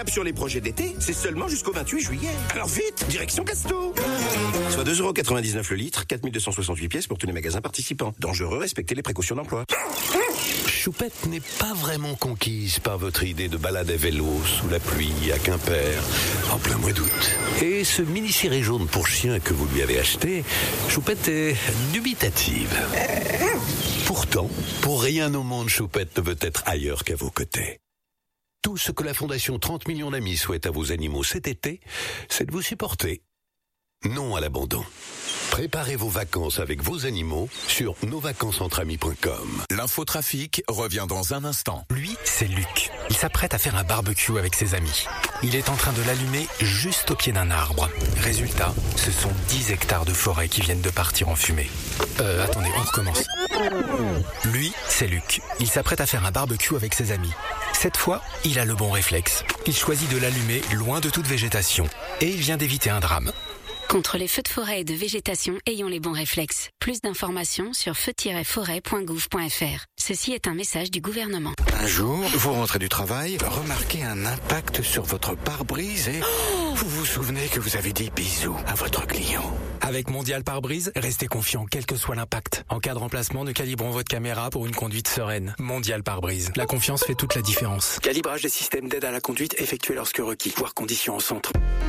Cap sur les projets d'été, c'est seulement jusqu'au 28 juillet. Alors vite, direction Casto. Soit 2,99€ le litre, 4268 pièces pour tous les magasins participants. Dangereux, respectez les précautions d'emploi. Choupette n'est pas vraiment conquise par votre idée de balade à vélo sous la pluie à Quimper en plein mois d'août. Et ce mini-ciré jaune pour chien que vous lui avez acheté, Choupette est dubitative. Pourtant, pour rien au monde, Choupette ne veut être ailleurs qu'à vos côtés. Tout ce que la Fondation 30 millions d'amis souhaite à vos animaux cet été, c'est de vous supporter. Non à l'abandon. Préparez vos vacances avec vos animaux sur nosvacancesentramis.com. L'infotrafic revient dans un instant. Lui, c'est Luc. Il s'apprête à faire un barbecue avec ses amis. Il est en train de l'allumer juste au pied d'un arbre. Résultat, ce sont 10 hectares de forêt qui viennent de partir en fumée. Attendez, on recommence. Lui, c'est Luc. Il s'apprête à faire un barbecue avec ses amis. Cette fois, il a le bon réflexe. Il choisit de l'allumer loin de toute végétation. Et il vient d'éviter un drame. Contre les feux de forêt et de végétation, ayons les bons réflexes. Plus d'informations sur feu-forêt.gouv.fr. Ceci est un message du gouvernement. Un jour, vous rentrez du travail, remarquez un impact sur votre pare-brise et vous vous souvenez que vous avez dit bisous à votre client. Avec Mondial Pare-Brise, restez confiant quel que soit l'impact. En cas de remplacement, nous calibrons votre caméra pour une conduite sereine. Mondial Pare-Brise. La confiance fait toute la différence. Calibrage des systèmes d'aide à la conduite effectué lorsque requis. Voir conditions en centre.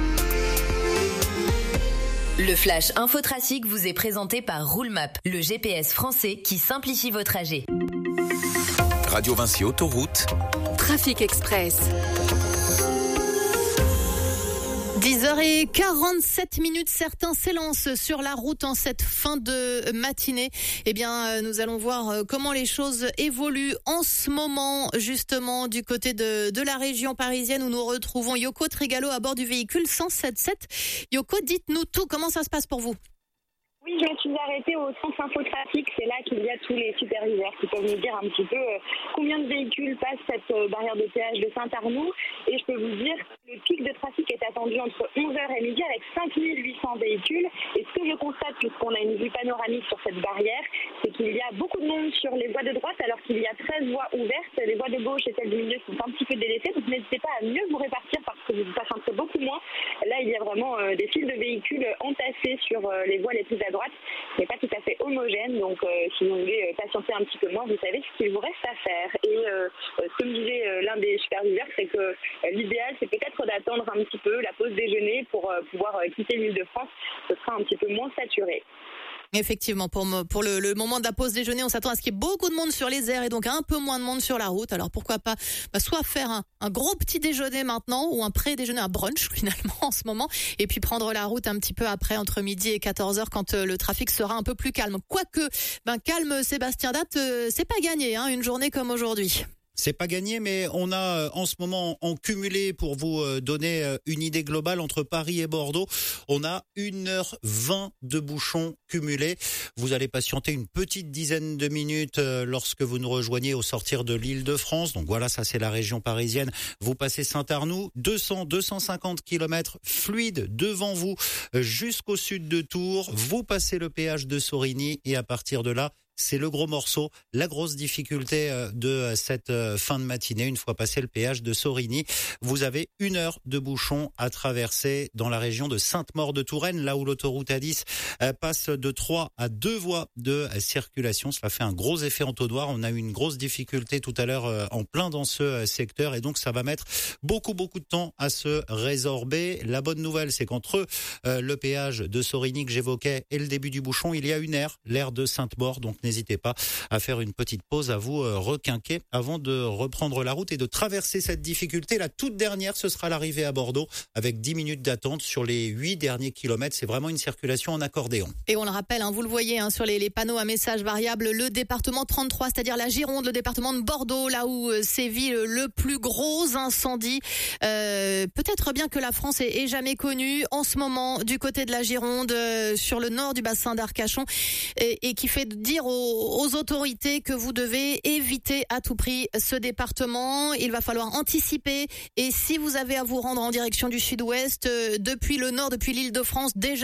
Le Flash Infotrafic vous est présenté par Roulemap, le GPS français qui simplifie vos trajets. Radio Vinci Autoroute. Trafic Express. 10h47, certains s'élancent sur la route en cette fin de matinée. Eh bien, nous allons voir comment les choses évoluent en ce moment, justement, du côté de la région parisienne où nous retrouvons Yoko Trigalo à bord du véhicule 177. Yoko, dites-nous tout, comment ça se passe pour vous ? Oui, je me suis arrêtée au centre infotrafic. C'est là qu'il y a tous les superviseurs qui peuvent nous dire un petit peu combien de véhicules passent cette barrière de péage de Saint-Arnoux. Et je peux vous dire que le pic de trafic est attendu entre 11h et midi avec 5800 véhicules. Et ce que je constate, puisqu'on a une vue panoramique sur cette barrière, c'est qu'il y a beaucoup de monde sur les voies de droite alors qu'il y a 13 voies ouvertes. Les voies de gauche et celles du milieu sont un petit peu délaissées. Donc n'hésitez pas à mieux vous répartir parce que vous patienterez beaucoup moins. Là, il y a vraiment des files de véhicules entassés sur les voies les plus à droite, n'est pas tout à fait homogène, donc si vous voulez patienter un petit peu moins, vous savez ce qu'il vous reste à faire. Et ce que me disait l'un des superviseurs, c'est que l'idéal, c'est peut-être d'attendre un petit peu la pause déjeuner pour pouvoir quitter l'Île-de-France. Ce sera un petit peu moins saturé. Effectivement, pour le moment de la pause déjeuner, on s'attend à ce qu'il y ait beaucoup de monde sur les aires et donc un peu moins de monde sur la route. Alors pourquoi pas soit faire un gros petit déjeuner maintenant ou un pré-déjeuner, un brunch finalement en ce moment, et puis prendre la route un petit peu après entre midi et 14h quand le trafic sera un peu plus calme. Quoique, calme Sébastien Date, c'est pas gagné, une journée comme aujourd'hui. C'est pas gagné, mais on a en ce moment en cumulé, pour vous donner une idée globale, entre Paris et Bordeaux, on a 1h20 de bouchons cumulés. Vous allez patienter une petite dizaine de minutes lorsque vous nous rejoignez au sortir de l'Île-de-France. Donc voilà, ça c'est la région parisienne. Vous passez Saint-Arnoux, 250 km fluides devant vous jusqu'au sud de Tours. Vous passez le péage de Sorigny et à partir de là, c'est le gros morceau, la grosse difficulté de cette fin de matinée. Une fois passé le péage de Sorigny, vous avez 1 heure de bouchon à traverser dans la région de Sainte-Maure-de-Touraine, là où l'autoroute A10 passe de 3 à 2 voies de circulation. Cela fait un gros effet entonnoir. On a eu une grosse difficulté tout à l'heure en plein dans ce secteur et donc ça va mettre beaucoup de temps à se résorber. La bonne nouvelle, c'est qu'entre le péage de Sorigny que j'évoquais et le début du bouchon, il y a une aire, l'aire de Sainte-Maure. Donc n'hésitez pas à faire une petite pause, à vous requinquer avant de reprendre la route et de traverser cette difficulté. La toute dernière, ce sera l'arrivée à Bordeaux avec 10 minutes d'attente sur les 8 derniers kilomètres. C'est vraiment une circulation en accordéon. Et on le rappelle, vous le voyez sur les panneaux à messages variables, le département 33, c'est-à-dire la Gironde, le département de Bordeaux, là où sévit le plus gros incendie. Peut-être bien que la France ait jamais connu en ce moment du côté de la Gironde, sur le nord du bassin d'Arcachon, et qui fait dire aux autorités que vous devez éviter à tout prix ce département. Il va falloir anticiper et si vous avez à vous rendre en direction du sud-ouest, depuis le nord, depuis l'Île-de-France, déjà